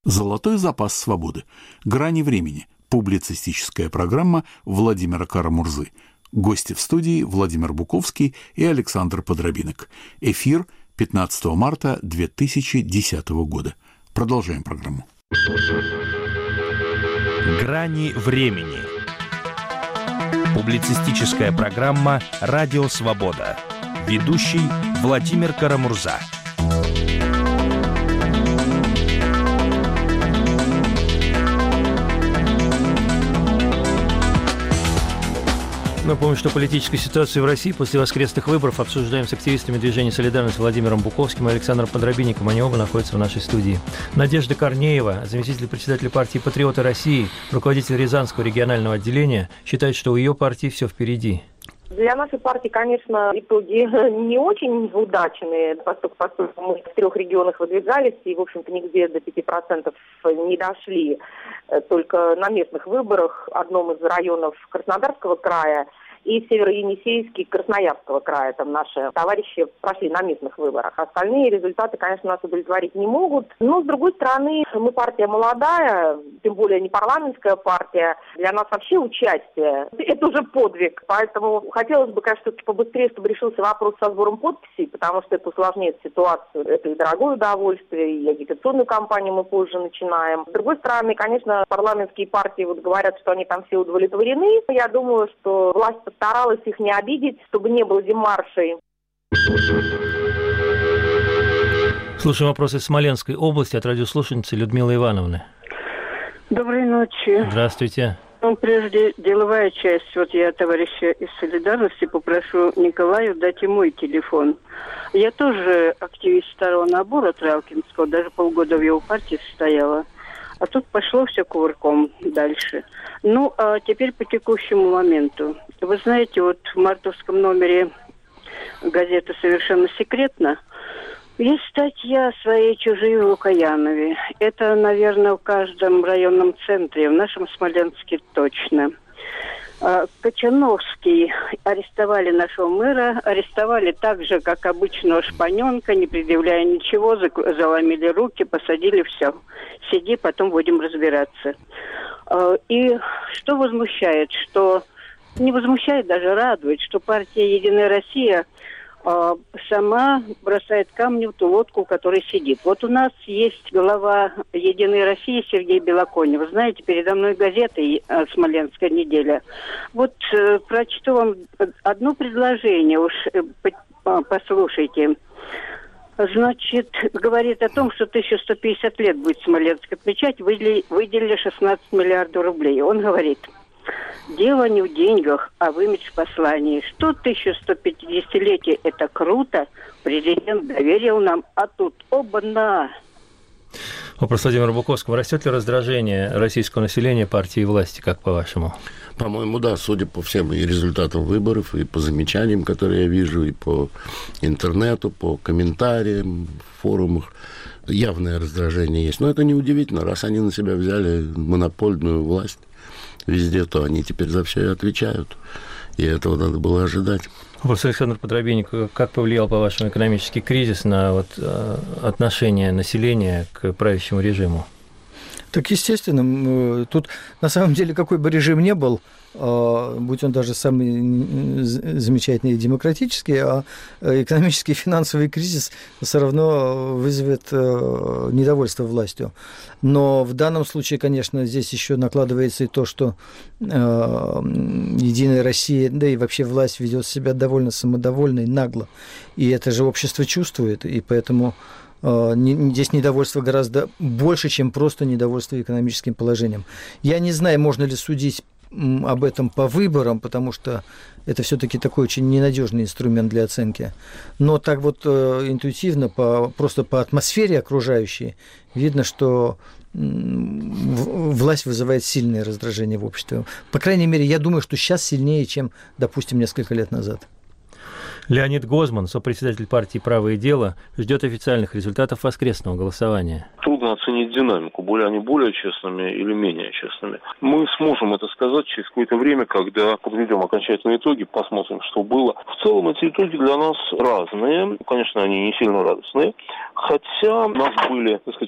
«Золотой запас свободы. Грани времени». Публицистическая программа Владимира Кара-Мурзы. Гости в студии Владимир Буковский и Александр Подробинок. Эфир 15 марта 2010 года. Продолжаем программу. «Грани времени». Публицистическая программа «Радио Свобода». Ведущий Владимир Кара-Мурза. Напомню, что политическую ситуацию в России после воскресных выборов обсуждаем с активистами движения «Солидарность» Владимиром Буковским и Александром Подробинником. Они оба находятся в нашей студии. Надежда Корнеева, заместитель председателя партии «Патриоты России», руководитель Рязанского регионального отделения, считает, что у ее партии все впереди. Для нашей партии, конечно, итоги не очень удачные, поскольку мы в 3 регионах выдвигались и, в общем-то, нигде до 5% не дошли. Только на местных выборах, одном из районов Краснодарского края и Северо-Енисейский Красноярского края. Там наши товарищи прошли на местных выборах. Остальные результаты, конечно, нас удовлетворить не могут. Но, с другой стороны, мы партия молодая, тем более не парламентская партия. Для нас вообще участие – это уже подвиг. Поэтому хотелось бы, конечно, побыстрее, чтобы решился вопрос со сбором подписей, потому что это усложняет ситуацию. Это и дорогое удовольствие, и агитационную кампанию мы позже начинаем. С другой стороны, конечно, парламентские партии говорят, что они там все удовлетворены. Я думаю, что власть постаралась их не обидеть, чтобы не было демаршей. Слушаем вопросы из Смоленской области от радиослушательницы Людмилы Ивановны. Доброй ночи. Здравствуйте. Прежде деловая часть. Я товарища из «Солидарности» попрошу Николаю дать и мой телефон. Я тоже активист второго набора Тралкинского, даже полгода в его партии состояла. А тут пошло все кувырком дальше. А теперь по текущему моменту. Вы знаете, в мартовском номере газеты «Совершенно секретно» есть статья о своей чужие в Лукоянове. Это, наверное, в каждом районном центре, в нашем Смоленске точно. Кочановский арестовали нашего мэра, арестовали так же, как обычного шпаненка, не предъявляя ничего, заломили руки, посадили, все. Сиди, потом будем разбираться. И что возмущает, что не возмущает, даже радует, что партия «Единая Россия» сама бросает камни в ту лодку, в которой сидит. У нас есть глава «Единой России» Сергей Белоконев. Вы знаете, передо мной газета «Смоленская неделя». Прочту вам одно предложение, послушайте. Значит, говорит о том, что 1150 лет будет Смоленск отмечать, выделили 16 миллиардов рублей. Он говорит: дело не в деньгах, а в имидж-послании. Что 1150-летие – это круто. Президент доверил нам, а тут оба-на. Вопрос Владимира Буковского. Растет ли раздражение российского населения партии и власти, как по-вашему? По-моему, да, судя по всем и результатам выборов, и по замечаниям, которые я вижу, и по интернету, по комментариям, форумах, явное раздражение есть. Но это неудивительно, раз они на себя взяли монопольную власть везде, то они теперь за все и отвечают. И этого надо было ожидать. Вопрос Александр Подробинник. Как повлиял, по-вашему, экономический кризис на отношение населения к правящему режиму? Так, естественно, тут на самом деле какой бы режим ни был, будь он даже самый замечательный и демократический, а экономический и финансовый кризис все равно вызовет недовольство властью. Но в данном случае, конечно, здесь еще накладывается и то, что «Единая Россия», да и вообще власть ведет себя довольно самодовольно и нагло. И это же общество чувствует, и поэтому здесь недовольство гораздо больше, чем просто недовольство экономическим положением. Я не знаю, можно ли судить об этом по выборам, потому что это все-таки такой очень ненадежный инструмент для оценки. Но так интуитивно, просто по атмосфере окружающей, видно, что власть вызывает сильное раздражение в обществе. По крайней мере, я думаю, что сейчас сильнее, чем, допустим, несколько лет назад. Леонид Гозман, сопредседатель партии «Право и дело», ждет официальных результатов воскресного голосования. Трудно оценить динамику, они более честными или менее честными. Мы сможем это сказать через какое-то время, когда подведем окончательные итоги, посмотрим, что было. В целом эти итоги для нас разные. Конечно, они не сильно радостные. Хотя у нас были,